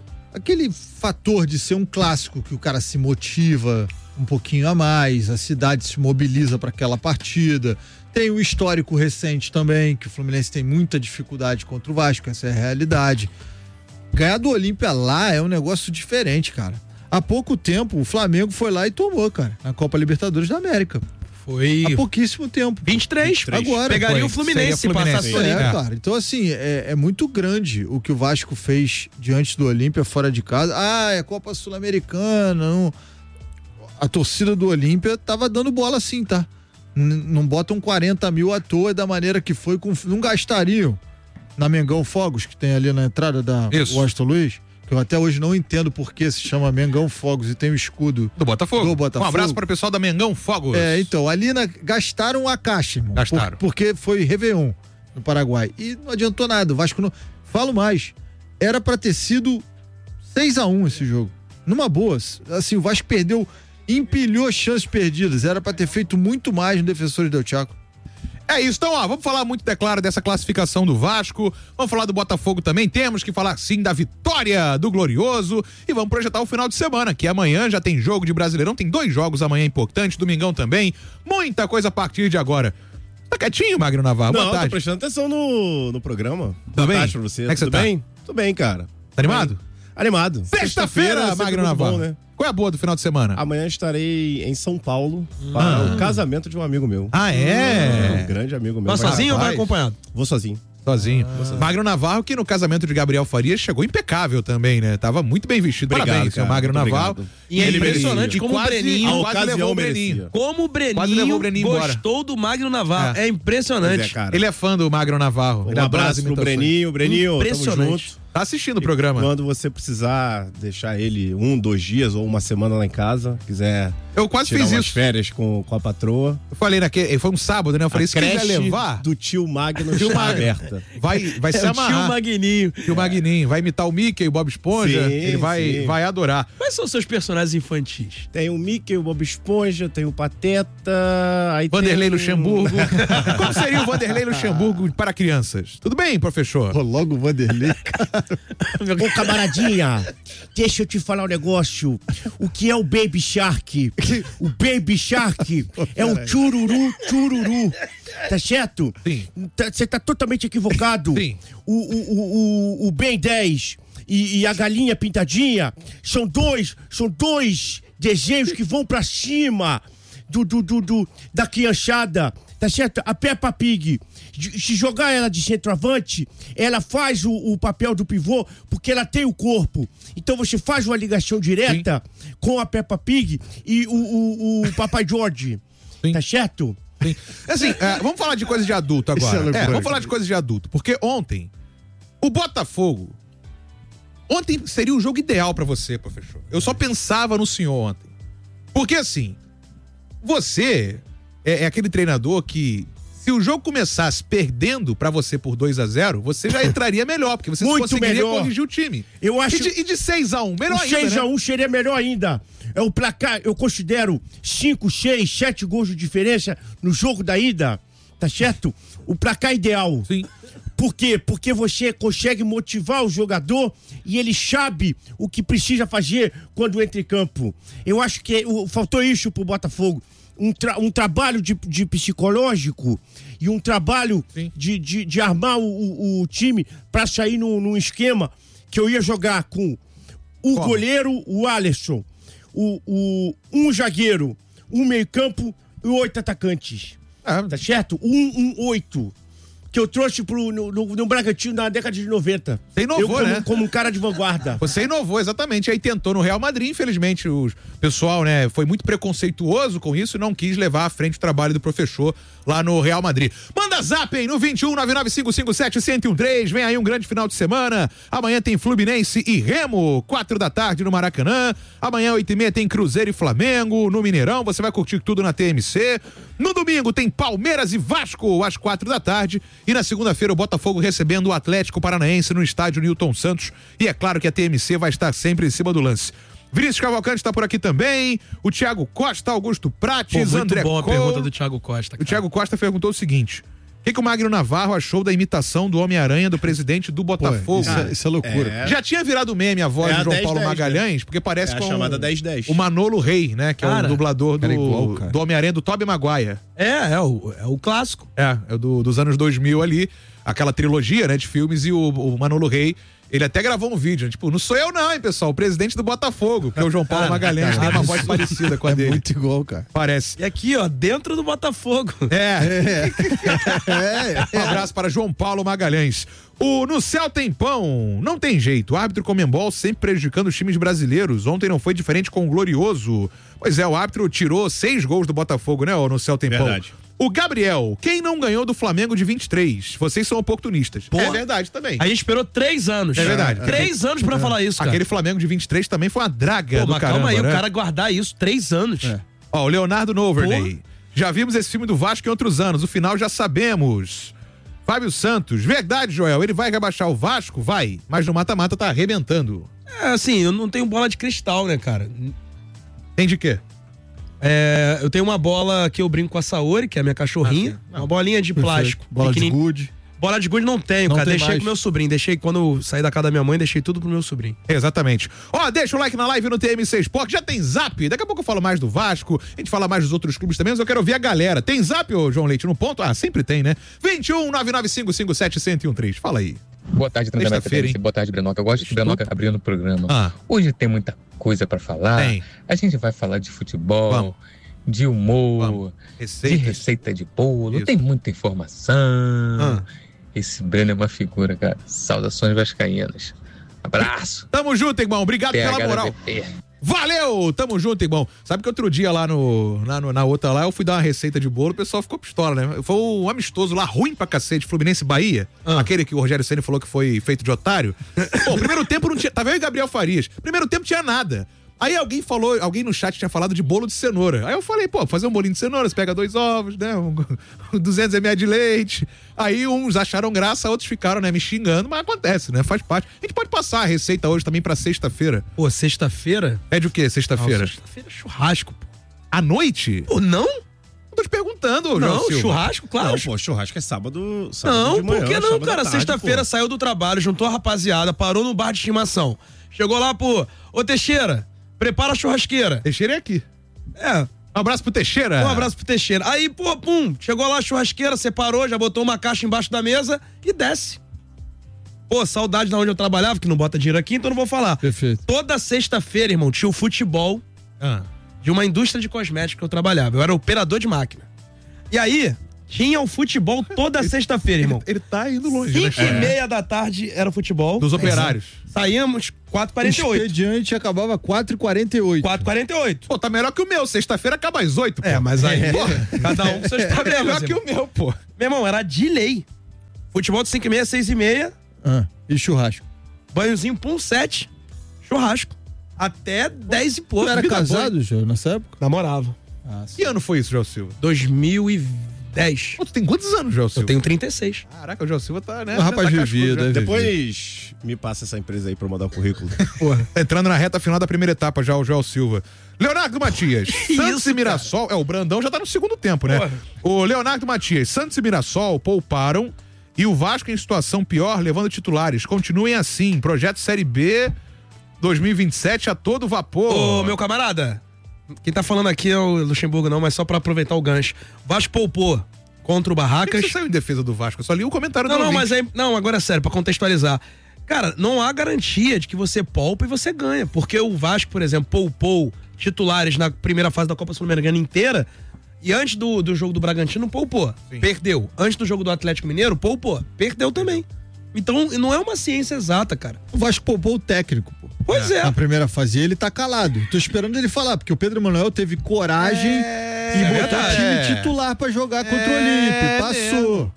fator de ser um clássico que o cara se motiva um pouquinho a mais, a cidade se mobiliza para aquela partida. Tem o histórico recente também, que o Fluminense tem muita dificuldade contra o Vasco, essa é a realidade. Ganhar do Olímpia lá é um negócio diferente, cara. Há pouco tempo o Flamengo foi lá e tomou, cara, na Copa Libertadores da América. Foi há pouquíssimo tempo. 23. Agora. Pegaria o Fluminense se passasse o Olímpia. Cara. Então, assim, é muito grande o que o Vasco fez diante do Olímpia fora de casa. É Copa Sul-Americana. Não. A torcida do Olímpia tava dando bola assim, tá? Não botam 40 mil à toa da maneira que foi. Não gastariam na Mengão Fogos, que tem ali na entrada da Washington Luiz. Eu até hoje não entendo por que se chama Mengão Fogos e tem o escudo do Botafogo. Um abraço para o pessoal da Mengão Fogos. Então, ali gastaram a caixa, irmão. Gastaram. Porque foi Réveillon no Paraguai. E não adiantou nada. O Vasco não... Falo mais. Era para ter sido 6-1 esse jogo. Numa boa. Assim, o Vasco empilhou chances perdidas. Era para ter feito muito mais no Defensores del Chaco. É isso, então vamos falar muito, é claro, dessa classificação do Vasco, vamos falar do Botafogo também, temos que falar sim da vitória do Glorioso e vamos projetar o final de semana, que amanhã já tem jogo de Brasileirão, tem 2 jogos amanhã importantes, domingão também, muita coisa a partir de agora. Tá quietinho, Magno Navarro? Não, boa tarde. Tô prestando atenção no programa. Tudo bem? Tarde pra você. Como é que Tudo você bem? tá? Tudo bem, cara. Tá animado? Animado. Sexta-feira, Magno Navarro. Bom, né? Qual é a boa do final de semana? Amanhã estarei em São Paulo para o casamento de um amigo meu. É? Um grande amigo meu. Vai sozinho ou vai acompanhado? Vou sozinho. Sozinho. Magno Navarro, que no casamento de Gabriel Farias chegou impecável também, né? Tava muito bem vestido. Obrigado, parabéns, seu Magno Navarro. Obrigado. E é impressionante como o Breninho quase levou o Breninho. Como o Quase levou o Breninho Breninho gostou do Magno Navarro. É impressionante. Cara. Ele é fã do Magno Navarro. Um abraço pro Breninho. Breninho, impressionante. tamo junto. Tá assistindo o programa. Quando você precisar deixar ele 1, 2 dias ou uma semana lá em casa, quiser eu quase tirar fiz umas isso. férias com a patroa. Eu falei foi um sábado, né? Eu falei, se quiser levar... do tio Magno está aberta. Vai se amarrar. Tio Magninho. Tio Magninho. Vai imitar o Mickey e o Bob Esponja. Sim, ele vai adorar. Quais são os seus personagens infantis? Tem o Mickey, o Bob Esponja, tem o Pateta... Aí Vanderlei tem... Luxemburgo. Como seria o Vanderlei Luxemburgo para crianças? Tudo bem, professor? Logo o Vanderlei. Ô, camaradinha, deixa eu te falar um negócio. O que é o Baby Shark? O Baby Shark é o chururu. Tá certo? Sim. Você tá totalmente equivocado. Sim. O Ben 10 e a galinha pintadinha são dois desenhos que vão pra cima da criançada. Tá certo? A Peppa Pig, se jogar ela de centroavante, ela faz o papel do pivô, porque ela tem o corpo. Então você faz uma ligação direta com a Peppa Pig e o Papai George. Tá certo? Sim. Assim, vamos falar de coisa de adulto agora. Vamos falar de coisa de adulto. Porque ontem, o Botafogo... Ontem seria o jogo ideal pra você, professor. Eu só pensava no senhor ontem. Porque assim, você... É aquele treinador que, se o jogo começasse perdendo pra você por 2-0, você já entraria melhor, porque você Muito conseguiria melhor. corrigir o time. Eu acho... E de 6-1, melhor o ainda, 6-1 né? seria melhor ainda. É o placar, eu considero 5, 6, 7 gols de diferença no jogo da ida, tá certo? O placar ideal. Sim. Por quê? Porque você consegue motivar o jogador e ele sabe o que precisa fazer quando entra em campo. Eu acho que faltou isso pro Botafogo. Um trabalho de psicológico e um trabalho de armar o time para sair num esquema que eu ia jogar com o goleiro, o Alisson, um zagueiro, um meio-campo e 8 atacantes. Tá certo? 8. Que eu trouxe no Bragantino na década de 90. Você inovou, né? Como um cara de vanguarda. Você inovou, exatamente. Aí tentou no Real Madrid, infelizmente o pessoal, né, foi muito preconceituoso com isso e não quis levar à frente o trabalho do professor lá no Real Madrid. Manda zap, hein, no 21-99557-1013. Vem aí um grande final de semana. Amanhã tem Fluminense e Remo, 4 da tarde no Maracanã. Amanhã, 8h30, tem Cruzeiro e Flamengo no Mineirão. Você vai curtir tudo na TMC. No domingo tem Palmeiras e Vasco às 4 da tarde. E na segunda-feira o Botafogo recebendo o Atlético Paranaense no estádio Newton Santos. E é claro que a TMC vai estar sempre em cima do lance. Vinícius Cavalcante está por aqui também. O Thiago Costa, Augusto Prates, Muito André bom a Cole. pergunta do Thiago Costa. O Thiago Costa perguntou o seguinte: o que o Magno Navarro achou da imitação do Homem-Aranha do presidente do Botafogo? Isso é loucura. Já tinha virado meme a voz do João Paulo Magalhães, porque parece com a chamada 10-10. o Manolo Rey, né? Que é o dublador igual, do Homem-Aranha do Tobey Maguire. É o clássico. É dos anos 2000 ali, aquela trilogia, né, de filmes, e o Manolo Rey, ele até gravou um vídeo, né, tipo, não sou eu não, hein, pessoal, o presidente do Botafogo, porque o João Paulo Magalhães tem uma voz parecida com a dele. Muito igual, cara. Parece. E aqui, ó, dentro do Botafogo. Um abraço para João Paulo Magalhães. No Céu tem pão, não tem jeito. O árbitro Conmebol sempre prejudicando os times brasileiros. Ontem não foi diferente com o Glorioso. Pois é, o árbitro tirou 6 gols do Botafogo, né, No Céu tem Verdade. pão. O Gabriel, quem não ganhou do Flamengo de 23? Vocês são oportunistas. É verdade também. A gente esperou 3 anos. É verdade. 3 anos pra falar isso, cara. Aquele Flamengo de 23 também foi uma draga do mas caramba, calma aí, né? o cara guardar isso 3 anos. Ó, o Leonardo Noverney. Já vimos esse filme do Vasco em outros anos. O final já sabemos. Fábio Santos. Verdade, Joel. Ele vai rebaixar o Vasco? Vai. Mas no mata-mata tá arrebentando. Assim, eu não tenho bola de cristal, né, cara? Tem de quê? Eu tenho uma bola que eu brinco com a Saori, que é a minha cachorrinha. Uma bolinha de plástico. Bola de gude. Bola de gude não tenho, cara. Deixei com meu sobrinho. Quando eu saí da casa da minha mãe, deixei tudo pro meu sobrinho. Exatamente. Ó, deixa o like na live no TMC Sport. Já tem zap. Daqui a pouco eu falo mais do Vasco. A gente fala mais dos outros clubes também, mas eu quero ouvir a galera. Tem zap, ô João Leite, no ponto? Ah, sempre tem, né? 21-99557-1013. Fala aí. Boa tarde, Sexta-feira, hein? Boa tarde, Brenoca. Eu gosto de Brenoca abrindo o programa. Hoje tem muita coisa pra falar. A gente vai falar de futebol, de humor, de receita de bolo. Tem muita informação. Esse Breno é uma figura, cara. Saudações vascaínas. Abraço. Tamo junto, irmão. Obrigado pela moral. Valeu! Tamo junto, irmão. Sabe que outro dia lá na outra lá, eu fui dar uma receita de bolo, o pessoal ficou pistola, né? Foi um amistoso lá, ruim pra cacete, Fluminense Bahia. Aquele que o Rogério Ceni falou que foi feito de otário. Pô, primeiro tempo não tinha. Tava eu e Gabriel Farias. Primeiro tempo tinha nada. Aí alguém no chat tinha falado de bolo de cenoura. Aí eu falei, pô, fazer um bolinho de cenoura, você pega 2 ovos, né? 200 ml de leite. Aí uns acharam graça, outros ficaram, né, me xingando, mas acontece, né? Faz parte. A gente pode passar a receita hoje também pra sexta-feira. Pô, sexta-feira? É de o quê, sexta-feira? Sexta-feira é churrasco, pô. À noite? Pô, não? tô te perguntando, Não, João Silva. churrasco, claro. Não, pô, churrasco é sábado Não, de manhã, por que não, sábado cara? à tarde, Sexta-feira pô. saiu do trabalho, juntou a rapaziada, parou no bar de estimação. Chegou lá, pô, ô Teixeira, prepara a churrasqueira. Teixeira é aqui. É. Um abraço pro Teixeira. Um abraço pro Teixeira. Aí, pô, pum, chegou lá a churrasqueira, separou, já botou uma caixa embaixo da mesa e desce. Pô, saudade de onde eu trabalhava, que não bota dinheiro aqui, então não vou falar. Perfeito. Toda sexta-feira, irmão, tinha o futebol de uma indústria de cosméticos que eu trabalhava. Eu era operador de máquina. E aí, tinha o futebol toda sexta-feira, irmão. Ele tá indo longe, né? 5h30 da tarde era o futebol. Dos operários. Saíamos 4h48. O expediente acabava 4h48. 4h48. Pô, tá melhor que o meu. Sexta-feira acaba às 8, pô. É, mas aí, Porra. cada um com seus problemas. Melhor que irmão. o meu, pô. Meu irmão, era de lei. Futebol de 5h30, 6h30. E churrasco. Banhozinho, pum, 7. Churrasco. Até 10 e pouco. Tu era Vida casado, boa. João, nessa época? Namorava. Que ano foi isso, João Silva? 2010. Pô, tu tem quantos anos, João Silva? Eu tenho 36. Caraca, o João Silva tá, né? O rapaz tá vivido, cascudo, já. Depois me passa essa empresa aí pra eu mandar o currículo. Porra, entrando na reta final da primeira etapa já, o João Silva. Leonardo Matias, Santos e Mirassol. O Brandão já tá no segundo tempo, né? Porra. O Leonardo Matias, Santos e Mirassol pouparam e o Vasco em situação pior, levando titulares. Continuem assim. Projeto Série B 2027 a todo vapor. Ô, meu camarada, quem tá falando aqui é o Luxemburgo, não, mas só pra aproveitar o gancho. Vasco poupou contra o Barracas. Por que você saiu em defesa do Vasco? Eu só li o comentário do Não, ouvinte. mas aí. Não, agora é sério, pra contextualizar. Cara, não há garantia de que você poupa e você ganha. Porque o Vasco, por exemplo, poupou titulares na primeira fase da Copa Sul-Americana inteira. E antes do jogo do Bragantino, poupou. Sim. Perdeu. Antes do jogo do Atlético Mineiro, poupou. Perdeu também. Então, não é uma ciência exata, cara. O Vasco poupou o técnico, pô. Pois é. Na primeira fase, ele tá calado. Tô esperando ele falar, porque o Pedro Emanuel teve coragem e botou o time titular pra jogar contra o Olímpio. Passou.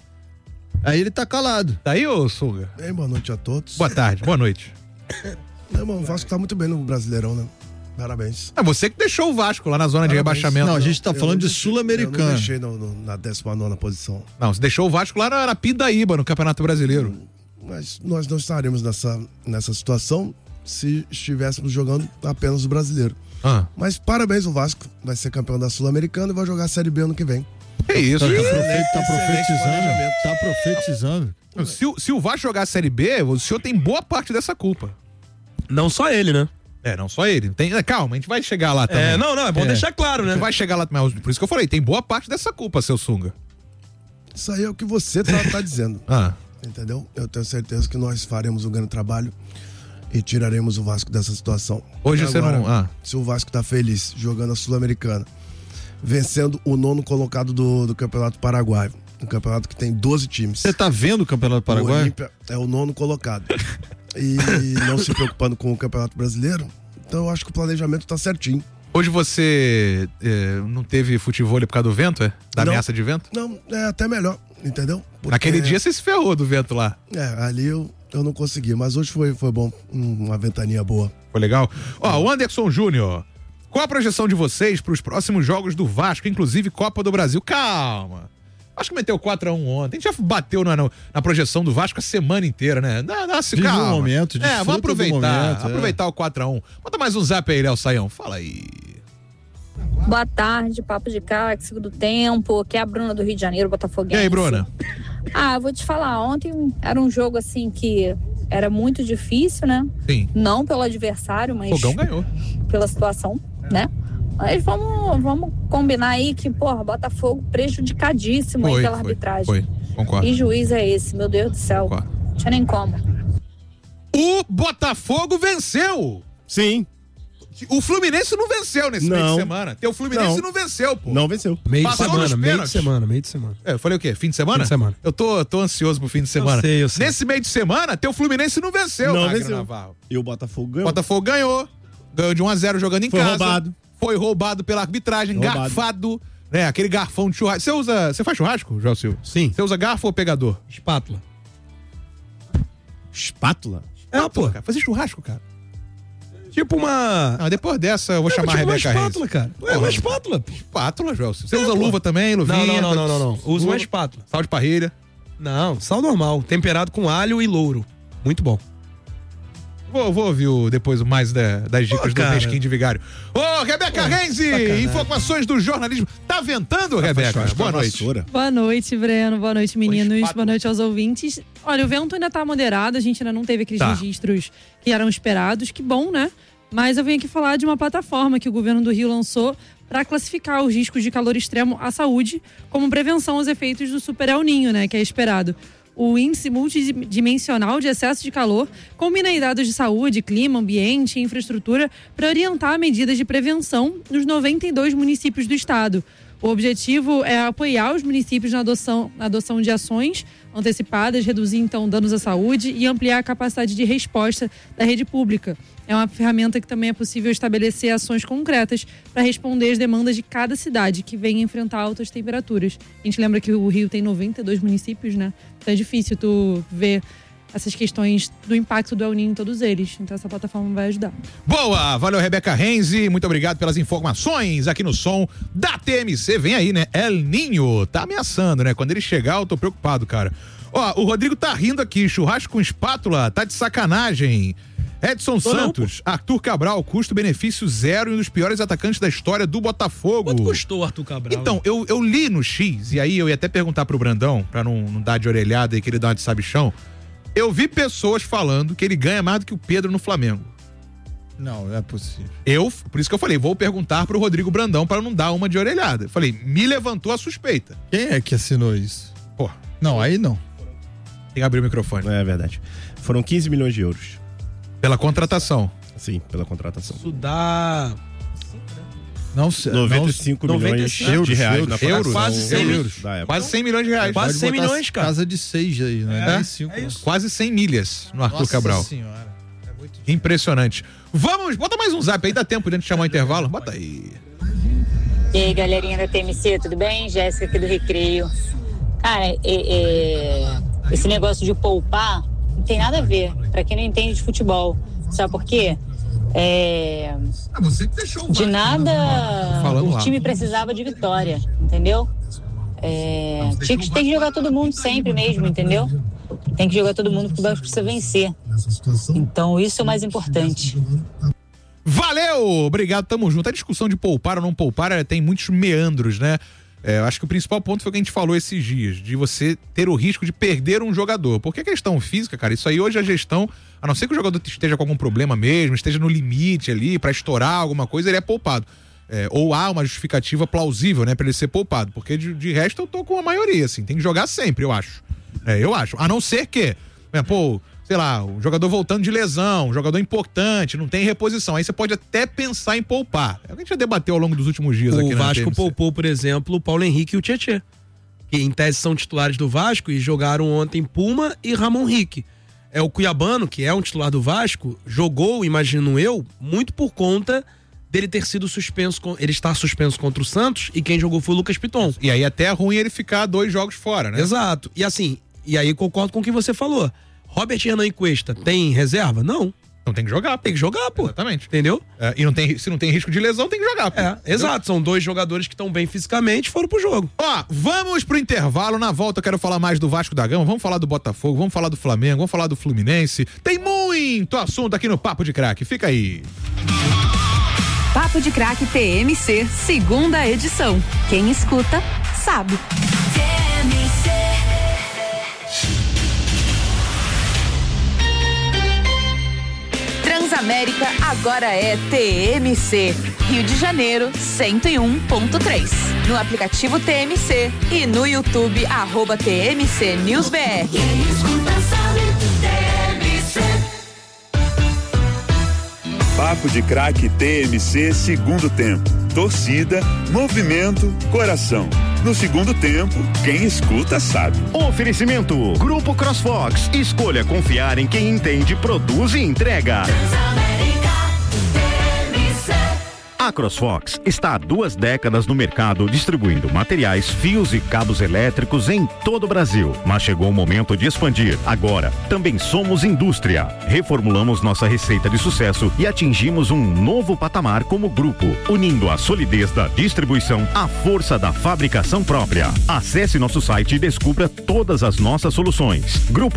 Aí ele tá calado. Tá aí, ô Suga? Bem, boa noite a todos. Boa tarde, boa noite. Não, mano, o Vasco tá muito bem no Brasileirão, né? Parabéns. É você que deixou o Vasco lá na zona de rebaixamento. Não, a gente tá Eu falando não de deixei- Sul-Americano. Eu não deixei na 19ª posição. Não, você deixou o Vasco lá na Pindaíba, no Campeonato Brasileiro. Mas nós não estaremos nessa situação se estivéssemos jogando apenas o brasileiro. Mas parabéns, o Vasco vai ser campeão da Sul-Americana e vai jogar a Série B ano que vem. É isso. Tá profetizando. Tá profetizando. Se o Vasco jogar a Série B, o senhor tem boa parte dessa culpa. Não só ele, né? Não só ele. Calma, a gente vai chegar lá também. É bom deixar claro, A né? gente vai chegar lá também. Por isso que eu falei, tem boa parte dessa culpa, seu Sunga. Isso aí é o que você tá dizendo. Entendeu? Eu tenho certeza que nós faremos um grande trabalho e tiraremos o Vasco dessa situação. Hoje você não... Se o Vasco tá feliz jogando a Sul-Americana, vencendo o 9º colocado do Campeonato Paraguaio, um campeonato que tem 12 times. Você tá vendo o Campeonato O Paraguai? Olímpia é o 9º colocado. E não se preocupando com o Campeonato Brasileiro, então eu acho que o planejamento tá certinho. Hoje você não teve futebol por causa do vento, é? Da Não. ameaça de vento? Não, é até melhor, entendeu? Porque- Naquele dia você se ferrou do vento lá. ali eu não consegui, mas hoje foi bom, uma ventania boa. Foi legal? Ó, o Anderson Júnior. Qual a projeção de vocês para os próximos jogos do Vasco, inclusive Copa do Brasil? Calma. Vasco meteu 4-1 ontem. A gente já bateu na projeção do Vasco a semana inteira, né? Vive um momento, desfruta vamos aproveitar. do momento, aproveitar o 4-1. Bota mais um zap aí, Léo Saião. Fala aí. Boa tarde, Papo de Cá, segundo tempo, aqui é a Bruna do Rio de Janeiro, Botafoguense. E aí, Bruna? Eu vou te falar, ontem era um jogo assim que era muito difícil, né? Sim. Não pelo adversário, mas Fogão ganhou. pela situação, né? Mas vamos combinar aí que, porra, Botafogo prejudicadíssimo aí pela arbitragem. Foi, concordo. Que juiz é esse, meu Deus do céu. Não tinha nem como. O Botafogo venceu! Sim. O Fluminense não venceu nesse meio de semana. Teu Fluminense não venceu, pô. Não venceu. Meio de Passou semana, nos meio de pênaltis. semana, meio de semana. Eu falei o quê? Fim de semana? Fim de semana. Eu tô ansioso pro fim de semana. Eu sei. Nesse meio de semana, teu Fluminense não venceu, Não Magno venceu. Navarro. E o Botafogo ganhou. Botafogo ganhou. Ganhou de 1-0 jogando em Foi casa. roubado. Foi roubado pela arbitragem, Roubado. garfado. Né, aquele garfão de churrasco. Você faz churrasco, João Silva? Sim. Você usa garfo ou pegador? Espátula. Espátula? Pô. Cara, fazer churrasco, cara. Tipo uma... Depois dessa eu vou chamar a tipo uma Rebeca Reis. espátula, cara. É uma espátula. Espátula, João Silva. Você usa luva também, luvinha? Não. Usa uma Luva. espátula. Sal de parrilha. Não, sal normal. Temperado com alho e louro. Muito bom. Vou ouvir depois mais das dicas do Nesquim de Vigário. Ô, Rebeca Renzi, informações do jornalismo. Tá ventando, Rebeca? Boa noite. Boa noite, Breno. Boa noite, meninos. Boa noite aos ouvintes. Olha, o vento ainda tá moderado, a gente ainda não teve aqueles registros que eram esperados. Que bom, né? Mas eu venho aqui falar de uma plataforma que o governo do Rio lançou para classificar os riscos de calor extremo à saúde como prevenção aos efeitos do Super El Niño, né? Que é esperado. O índice multidimensional de excesso de calor combina aí dados de saúde, clima, ambiente e infraestrutura para orientar medidas de prevenção nos 92 municípios do estado. O objetivo é apoiar os municípios na adoção de ações antecipadas, reduzir então danos à saúde e ampliar a capacidade de resposta da rede pública. É uma ferramenta que também é possível estabelecer ações concretas para responder às demandas de cada cidade que vem enfrentar altas temperaturas. A gente lembra que o Rio tem 92 municípios, né? Então é difícil tu ver essas questões do impacto do El Niño em todos eles. Então essa plataforma vai ajudar. Boa! Valeu, Rebeca Renzi. Muito obrigado pelas informações aqui no som da TMC. Vem aí, né? El Niño tá ameaçando, né? Quando ele chegar, eu tô preocupado, cara. Ó, o Rodrigo tá rindo aqui. Churrasco com espátula, tá de sacanagem. Edson Santos, Arthur Cabral, custo-benefício zero e um dos piores atacantes da história do Botafogo. Quanto custou o Arthur Cabral? Então, eu li no X, e aí eu ia até perguntar pro Brandão, pra não dar de orelhada e que ele dá uma de sabichão. Eu vi pessoas falando que ele ganha mais do que o Pedro no Flamengo. Não é possível. Por isso que eu falei, vou perguntar pro Rodrigo Brandão pra não dar uma de orelhada. Eu falei, me levantou a suspeita. Quem é que assinou isso? Pô. Não, aí não. Tem que abrir o microfone. É verdade. Foram 15 milhões de euros. Pela contratação. Sim, pela contratação. Isso dá... Não sei. 95 milhões de reais na euros. Quase 100 euros. Quase 100 milhões de reais. Quase 100 milhões, cara. Casa de 6 aí, né? É isso. Quase 100 milhas no Arthur Cabral. Nossa senhora. É muito impressionante. Vamos, bota mais um zap aí, dá tempo de a gente chamar o intervalo? Bota aí. E aí, galerinha da TMC, tudo bem? Jéssica aqui do Recreio. Cara, esse negócio de poupar não tem nada a ver, pra quem não entende de futebol. Sabe por quê? De nada o time precisava de vitória, entendeu? Tem que jogar todo mundo sempre mesmo, entendeu? Tem que jogar todo mundo porque o Vasco precisa vencer. Então isso é o mais importante. Valeu! Obrigado, tamo junto. A discussão de poupar ou não poupar tem muitos meandros, né? Eu acho que o principal ponto foi o que a gente falou esses dias, de você ter o risco de perder um jogador. Porque a questão física, cara, isso aí hoje a gestão, a não ser que o jogador esteja com algum problema mesmo, esteja no limite ali pra estourar alguma coisa, ele é poupado. Ou há uma justificativa plausível, né, pra ele ser poupado. Porque de resto eu tô com a maioria, assim, tem que jogar sempre, eu acho. Eu acho. A não ser que, sei lá, um jogador voltando de lesão, um jogador importante, não tem reposição. Aí você pode até pensar em poupar. A gente já debateu ao longo dos últimos dias aqui, né? O Vasco poupou, por exemplo, o Paulo Henrique e o Tietê, que em tese são titulares do Vasco e jogaram ontem Puma e Ramon Henrique. O Cuiabano, que é um titular do Vasco, jogou, imagino eu, muito por conta dele ter sido suspenso, ele está suspenso contra o Santos e quem jogou foi o Lucas Piton. E aí até é ruim ele ficar 2 jogos fora, né? Exato. E assim, concordo com o que você falou. Robert Hernan e Cuesta tem reserva? Não. Não tem que jogar. Tem que jogar, pô. Exatamente. Entendeu? E se não tem risco de lesão, tem que jogar, pô. Exato. São 2 jogadores que estão bem fisicamente e foram pro jogo. Ó, vamos pro intervalo. Na volta eu quero falar mais do Vasco da Gama. Vamos falar do Botafogo, vamos falar do Flamengo, vamos falar do Fluminense. Tem muito assunto aqui no Papo de Craque. Fica aí. Papo de Craque TMC, segunda edição. Quem escuta, sabe. Transamérica agora é TMC. Rio de Janeiro, 101.3. No aplicativo TMC e no YouTube, @TMC News BR. Quem escuta sabe, TMC. Papo de Craque TMC, segundo tempo. Torcida, movimento, coração. No segundo tempo, quem escuta sabe. Oferecimento: Grupo CrossFox. Escolha confiar em quem entende, produz e entrega. Transamérica, TMC. A A CrossFox está há 2 décadas no mercado distribuindo materiais, fios e cabos elétricos em todo o Brasil. Mas chegou o momento de expandir. Agora, também somos indústria. Reformulamos nossa receita de sucesso e atingimos um novo patamar como grupo, unindo a solidez da distribuição à força da fabricação própria. Acesse nosso site e descubra todas as nossas soluções.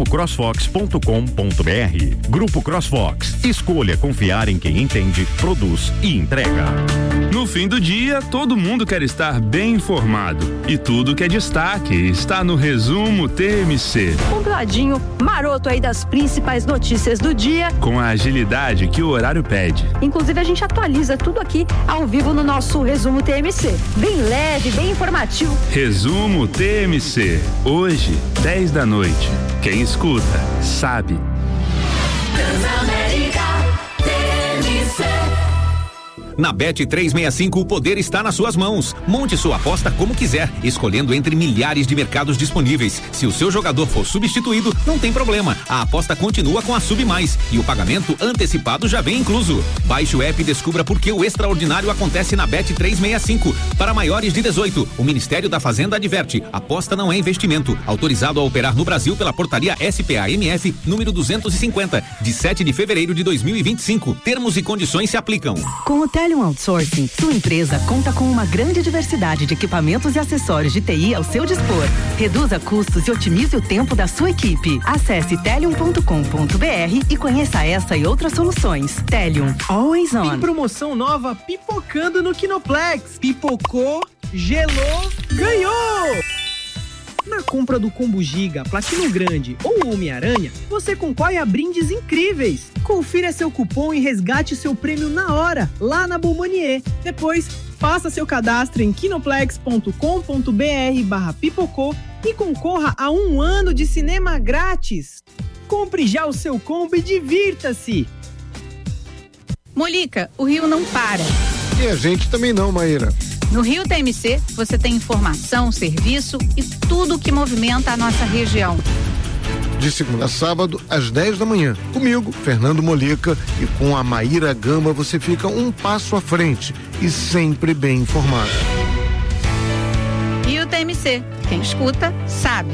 grupocrossfox.com.br. Grupo CrossFox. Escolha confiar em quem entende, produz e entrega. No fim do dia, todo mundo quer estar bem informado. E tudo que é destaque está no Resumo TMC. Compladinho, maroto aí das principais notícias do dia. Com a agilidade que o horário pede. Inclusive, a gente atualiza tudo aqui ao vivo no nosso Resumo TMC. Bem leve, bem informativo. Resumo TMC. Hoje, 10 da noite. Quem escuta, sabe. Transamérica TMC. Na Bet365 o poder está nas suas mãos. Monte sua aposta como quiser, escolhendo entre milhares de mercados disponíveis. Se o seu jogador for substituído, não tem problema. A aposta continua com a Sub Mais e o pagamento antecipado já vem incluso. Baixe o app e descubra por que o extraordinário acontece na Bet365. Para maiores de 18, o Ministério da Fazenda adverte: aposta não é investimento. Autorizado a operar no Brasil pela portaria SPA-MF número 250, de 7 de fevereiro de 2025. Termos e condições se aplicam. Com o Telium Outsourcing, sua empresa conta com uma grande diversidade de equipamentos e acessórios de TI ao seu dispor. Reduza custos e otimize o tempo da sua equipe. Acesse telium.com.br e conheça essa e outras soluções. Telium, always on. Tem promoção nova pipocando no Kinoplex. Pipocou, gelou, ganhou! Na compra do Combo Giga, Platino Grande ou Homem-Aranha, você concorre a brindes incríveis. Confira seu cupom e resgate seu prêmio na hora, lá na Bombonier. Depois, faça seu cadastro em kinoplex.com.br/pipocô e concorra a 1 ano de cinema grátis. Compre já o seu combo e divirta-se! Molica, o Rio não para. E a gente também não, Maíra. No Rio TMC, você tem informação, serviço e tudo que movimenta a nossa região. De segunda a sábado, às 10 da manhã. Comigo, Fernando Molica, e com a Maíra Gamba você fica um passo à frente e sempre bem informado. Rio TMC, quem escuta, sabe.